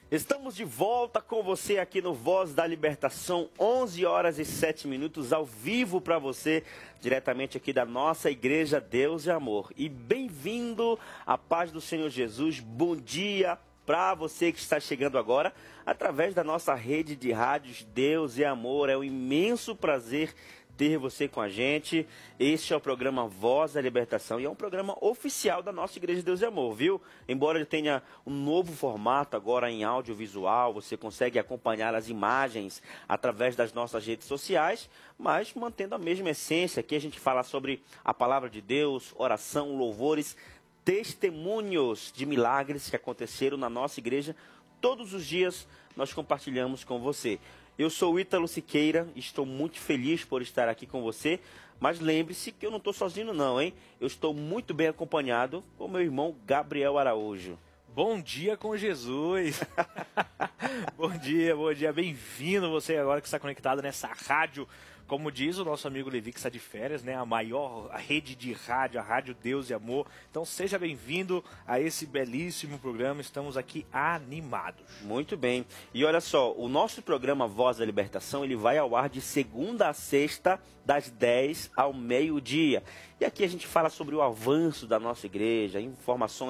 Estamos de volta com você aqui no Voz da Libertação, 11 horas e 7 minutos, ao vivo para você, diretamente aqui da nossa Igreja Deus e Amor. E bem-vindo à paz do Senhor Jesus, bom dia para você que está chegando agora, através da nossa rede de rádios Deus e Amor. É um imenso prazer ter você com a gente. Este é o programa Voz da Libertação e é um programa oficial da nossa Igreja de Deus e Amor, viu? Embora ele tenha um novo formato agora em audiovisual, você consegue acompanhar as imagens através das nossas redes sociais, mas mantendo a mesma essência. Aqui a gente fala sobre a palavra de Deus, oração, louvores, testemunhos de milagres que aconteceram na nossa igreja. Todos os dias nós compartilhamos com você. Eu sou o Ítalo Siqueira, estou muito feliz por estar aqui com você, mas lembre-se que eu não estou sozinho não, hein? Eu estou muito bem acompanhado com meu irmão Gabriel Araújo. Bom dia com Jesus! Bom dia, bem-vindo você agora que está conectado nessa rádio. Como diz o nosso amigo Levi, que está de férias, né? A maior rede de rádio, a Rádio Deus e Amor. Então seja bem-vindo a esse belíssimo programa, estamos aqui animados. Muito bem. E olha só, o nosso programa Voz da Libertação, ele vai ao ar de segunda a sexta, das 10 ao meio-dia. E aqui a gente fala sobre o avanço da nossa igreja, informações